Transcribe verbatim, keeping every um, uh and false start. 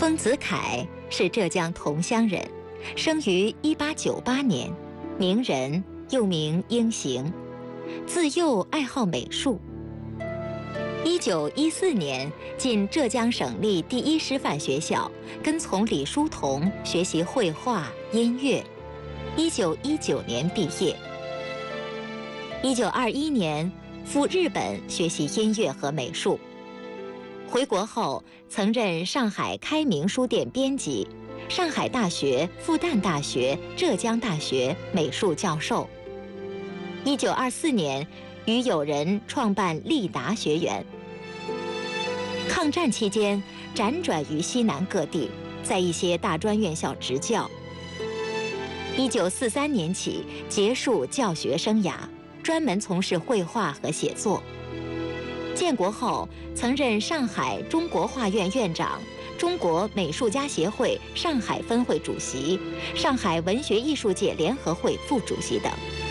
丰子恺是浙江桐乡人，生于一八九八年，名人，又名英行，自幼爱好美术。一九一四年进浙江省立第一师范学校，跟从李叔同学习绘画、音乐。一九一九年毕业。一九二一年赴日本学习音乐和美术。回国后曾任上海开明书店编辑，上海大学、复旦大学、浙江大学美术教授。一九二四年与友人创办立达学园。抗战期间辗转于西南各地，在一些大专院校执教。一九四三年起结束教学生涯，专门从事绘画和写作。建国后曾任上海中国画院院长、中国美术家协会上海分会主席、上海文学艺术界联合会副主席等。